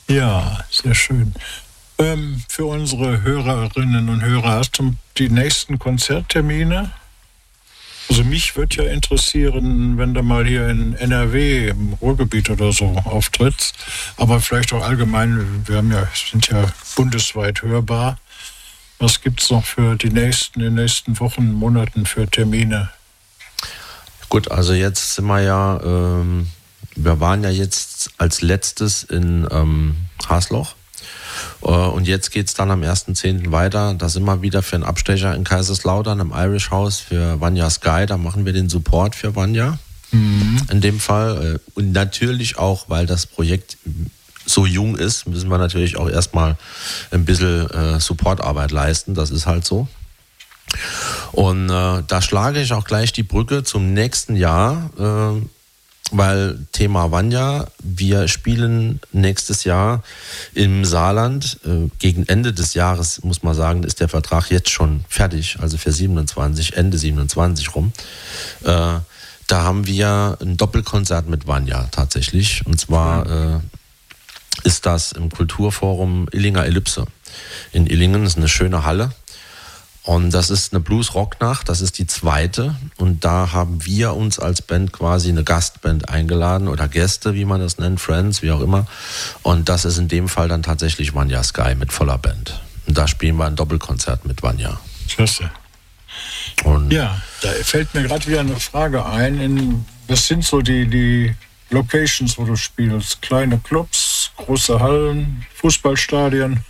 Ja, sehr schön. Für unsere Hörerinnen und Hörer, hast du die nächsten Konzerttermine? Also mich würde ja interessieren, wenn du mal hier in NRW im Ruhrgebiet oder so auftrittst, aber vielleicht auch allgemein, sind ja bundesweit hörbar. Was gibt's noch für in den nächsten Wochen, Monaten für Termine? Gut, also jetzt sind wir ja, wir waren ja jetzt als letztes in Hasloch. Und jetzt geht es dann am 1.10. weiter. Da sind wir wieder für einen Abstecher in Kaiserslautern im Irish House für Vanya Sky. Da machen wir den Support für Vanya in dem Fall. Und natürlich auch, weil das Projekt so jung ist, müssen wir natürlich auch erstmal ein bisschen Supportarbeit leisten. Das ist halt so. Und da schlage ich auch gleich die Brücke zum nächsten Jahr, weil Thema Vanya, wir spielen nächstes Jahr im Saarland. Gegen Ende des Jahres, muss man sagen, ist der Vertrag jetzt schon fertig, also für 27, Ende 27 rum. Da haben wir ein Doppelkonzert mit Vanya tatsächlich. Und zwar ist das im Kulturforum Illinger Ellipse in Illingen. Das ist eine schöne Halle. Und das ist eine Blues-Rock-Nacht, das ist die zweite. Und da haben wir uns als Band quasi eine Gastband eingeladen oder Gäste, wie man das nennt, Friends, wie auch immer. Und das ist in dem Fall dann tatsächlich Vanya Sky mit voller Band. Und da spielen wir ein Doppelkonzert mit Vanya. Klasse. Und ja, da fällt mir gerade wieder eine Frage ein. Was sind so die Locations, wo du spielst? Kleine Clubs, große Hallen, Fußballstadien?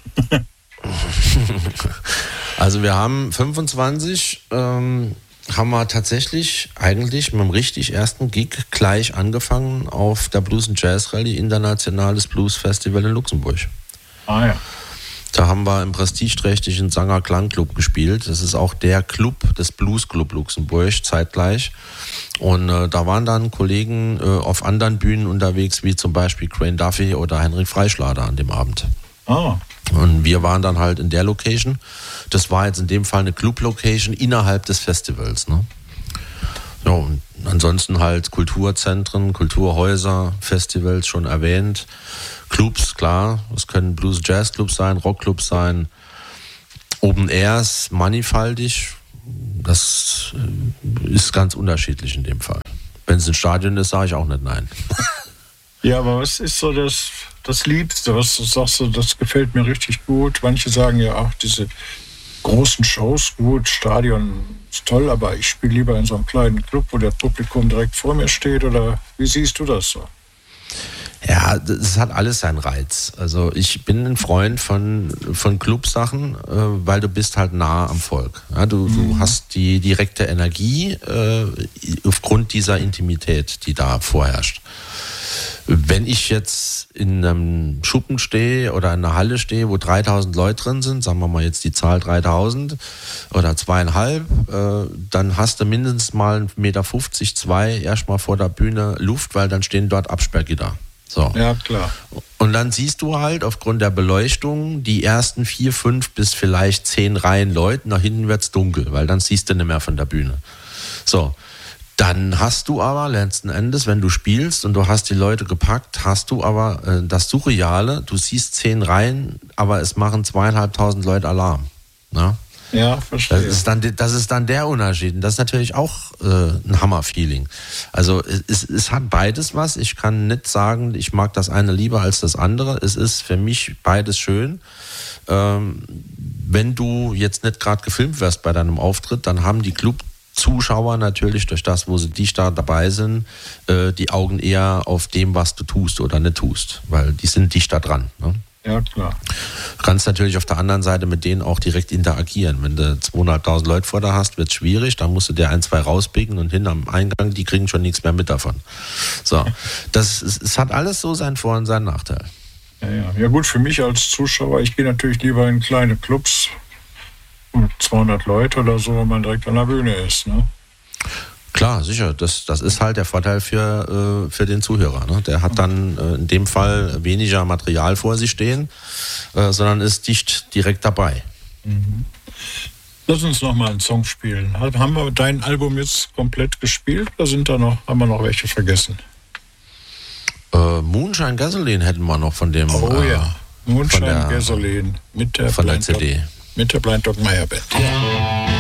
Also wir haben 25, haben wir tatsächlich eigentlich mit dem richtig ersten Gig gleich angefangen auf der Blues & Jazz Rallye, internationales Blues Festival in Luxemburg. Ah ja. Da haben wir im prestigeträchtigen Sanger Klangclub gespielt. Das ist auch der Club des Blues Club Luxemburg zeitgleich. Und da waren dann Kollegen auf anderen Bühnen unterwegs, wie zum Beispiel Crane Duffy oder Henrik Freischlader an dem Abend. Ah. Und wir waren dann halt in der Location. Das war jetzt in dem Fall eine Club-Location innerhalb des Festivals. Ne? Ja, und ansonsten halt Kulturzentren, Kulturhäuser, Festivals schon erwähnt. Clubs, klar, es können Blues-Jazz-Clubs sein, Rockclubs sein, Open Airs, mannigfaltig. Das ist ganz unterschiedlich in dem Fall. Wenn es ein Stadion ist, sage ich auch nicht nein. Ja, aber was ist so das Liebste? Was sagst du, das gefällt mir richtig gut? Manche sagen ja auch, diese großen Shows, gut, Stadion ist toll, aber ich spiele lieber in so einem kleinen Club, wo das Publikum direkt vor mir steht. Oder wie siehst du das so? Ja, das hat alles seinen Reiz. Also ich bin ein Freund von Clubsachen, weil du bist halt nah am Volk. Ja, du hast die direkte Energie aufgrund dieser Intimität, die da vorherrscht. Wenn ich jetzt in einem Schuppen stehe oder in einer Halle stehe, wo 3000 Leute drin sind, sagen wir mal jetzt die Zahl 3000 oder 2,5, dann hast du mindestens mal 1,50 Meter, 2 erstmal vor der Bühne Luft, weil dann stehen dort Absperrgitter. So. Ja, klar. Und dann siehst du halt aufgrund der Beleuchtung die ersten 4, 5 bis vielleicht 10 Reihen Leute. Nach hinten wird's dunkel, weil dann siehst du nicht mehr von der Bühne. So. Dann hast du aber letzten Endes, wenn du spielst und du hast die Leute gepackt, hast du aber das Surreale, du siehst 10 Reihen, aber es machen 2500 Leute Alarm. Na? Ja, verstehe. Das ist dann der Unterschied. Und das ist natürlich auch ein Hammer-Feeling. Also es hat beides was. Ich kann nicht sagen, ich mag das eine lieber als das andere. Es ist für mich beides schön. Wenn du jetzt nicht gerade gefilmt wirst bei deinem Auftritt, dann haben die Club-Zuschauer natürlich durch das, wo sie dicht da dabei sind, die Augen eher auf dem, was du tust oder nicht tust. Weil die sind dichter dran. Ne? Ja, klar. Du kannst natürlich auf der anderen Seite mit denen auch direkt interagieren. Wenn du 2.500 Leute vor dir hast, wird es schwierig. Dann musst du dir 1, 2 rauspicken und hin am Eingang, die kriegen schon nichts mehr mit davon. So, es hat alles so seinen Vor- und seinen Nachteil. Ja, gut, für mich als Zuschauer, ich gehe natürlich lieber in kleine Clubs mit 200 Leute oder so, wenn man direkt an der Bühne ist, ne? Klar, sicher. Das ist halt der Vorteil für den Zuhörer. Ne? Der hat dann in dem Fall weniger Material vor sich stehen, sondern ist dicht direkt dabei. Mhm. Lass uns noch mal einen Song spielen. Haben wir dein Album jetzt komplett gespielt oder haben wir noch welche vergessen? Moonshine Gasoline hätten wir noch von dem. Oh ja, Moonshine Gasoline mit der von der CD. Mit der Blind Dog Meyer Band.